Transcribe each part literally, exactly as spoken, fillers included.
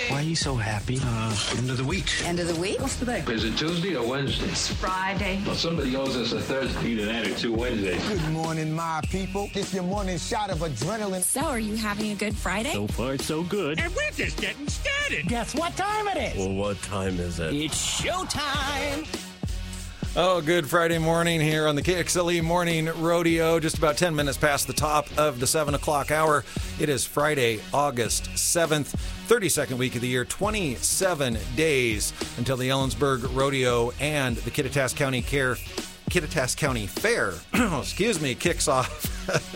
Why are you so happy? Uh, end of the week. End of the week? What's today? Is it Tuesday or Wednesday? It's Friday. Well, somebody owes us a Thursday. Need an added two Wednesdays. Good morning, my people. It's your morning shot of adrenaline. So, are you having a good Friday? So far, so good. And we're just getting started. Guess what time it is? Well, what time is it? It's showtime. Oh, good Friday morning here on the K X L E Morning Rodeo. Just about ten minutes past the top of the seven o'clock hour. It is Friday, August seventh, thirty-second week of the year, twenty-seven days until the Ellensburg Rodeo and the Kittitas County Care, Kittitas County Fair, excuse me, kicks off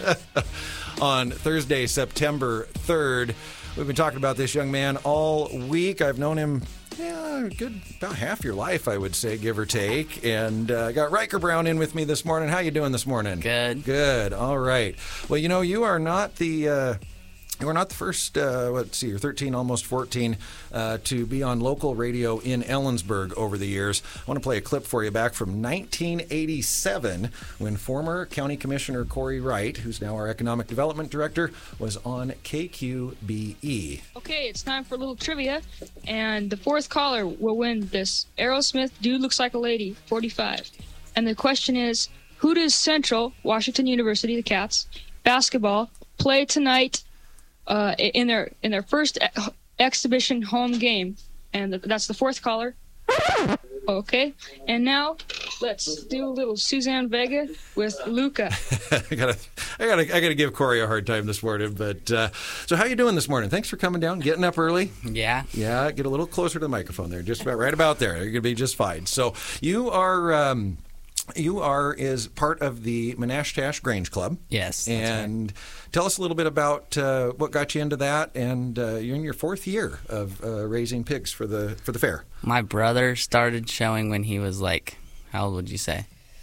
on Thursday, September third. We've been talking about this young man all week. I've known him Yeah, good about half your life, I would say, give or take. And I uh, got Riker Brown in with me this morning. How you doing this morning? Good. Good. All right. Well, you know, you are not the uh, you are not the first. Uh, let's see, you're thirteen, almost fourteen, uh, to be on local radio in Ellensburg over the years. I want to play a clip for you back from nineteen eighty-seven, when former County Commissioner Corey Wright, who's now our Economic Development Director, was on K Q B E. Okay, it's time for a little trivia, and the fourth caller will win this Aerosmith Dude Looks Like a Lady forty-five. And the question is, who does Central Washington University, the Cats, basketball play tonight uh, in their in their first ex- exhibition home game? And that's the fourth caller. Okay, and now let's do a little Suzanne Vega with Luca. I gotta, I gotta, I gotta give Corey a hard time this morning. But uh, so, how you doing this morning? Thanks for coming down, getting up early. Yeah. Yeah, get a little closer to the microphone there, just about right about there. You're gonna be just fine. So you are. Um, You are is part of the Menashtash Grange Club. Yes. And right. Tell us a little bit about uh, what got you into that. And uh, you're in your fourth year of uh, raising pigs for the for the fair. My brother started showing when he was like, how old would you say?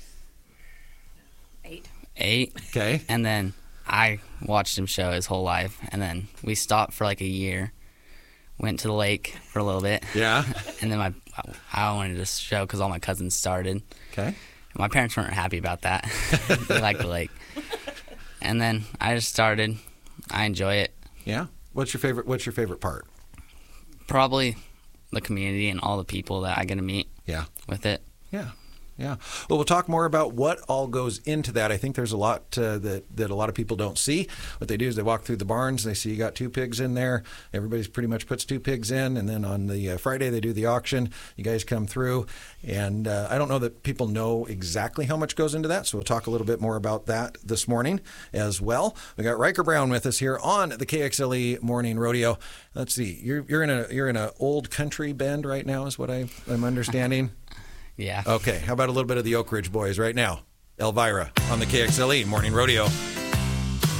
Eight. Eight. Okay. And then I watched him show his whole life. And then we stopped for like a year. Went to the lake for a little bit. Yeah. And then my I wanted to show because all my cousins started. Okay. My parents weren't happy about that. They liked the lake. And then I just started. I enjoy it. Yeah. What's your favorite What's your favorite part? Probably the community and all the people that I get to meet. Yeah. With it. Yeah. Yeah. Well, we'll talk more about what all goes into that. I think there's a lot uh, that, that a lot of people don't see. What they do is they walk through the barns, they see you got two pigs in there. Everybody's pretty much puts two pigs in, and then on the uh, Friday they do the auction. You guys come through, and uh, I don't know that people know exactly how much goes into that, so we'll talk a little bit more about that this morning as well. We got Riker Brown with us here on the K X L E Morning Rodeo. Let's see, you're you're in a you're in a old country band right now, is what I, I'm understanding. Yeah. Okay, how about a little bit of the Oak Ridge Boys right now? Elvira on the K X L E Morning Rodeo.